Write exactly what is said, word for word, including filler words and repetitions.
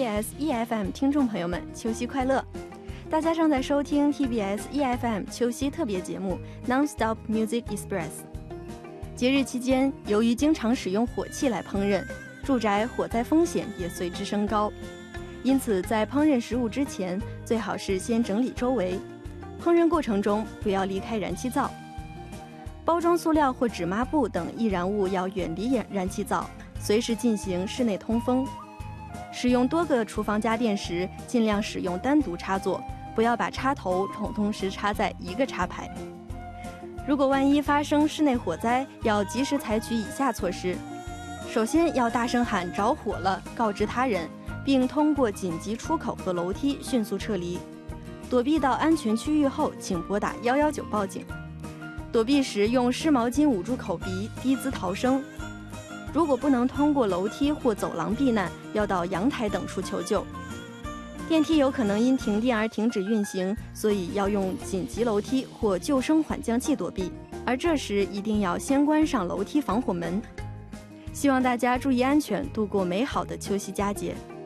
S E F M 听众朋友们，秋夕快乐！大家正在收听 T B S E F M 秋夕特别节目 Non-Stop Music Express。节日期间，由于经常使用火气来烹饪，住宅火灾风险也随之升高。因此，在烹饪食物之前，最好是先整理周围。烹饪过程中不要离开燃气灶，包装塑料或纸抹布等易燃物要远离燃气灶，随时进行室内通风。使用多个厨房家电时，尽量使用单独插座，不要把插头同同时插在一个插排。如果万一发生室内火灾，要及时采取以下措施：首先要大声喊着火了，告知他人，并通过紧急出口和楼梯迅速撤离。躲避到安全区域后，请拨打一一九报警。躲避时用湿毛巾捂住口鼻，低姿逃生。如果不能通过楼梯或走廊避难，要到阳台等处求救。电梯有可能因停电而停止运行，所以要用紧急楼梯或救生缓降器躲避，而这时一定要先关上楼梯防火门。希望大家注意安全，度过美好的秋夕佳节。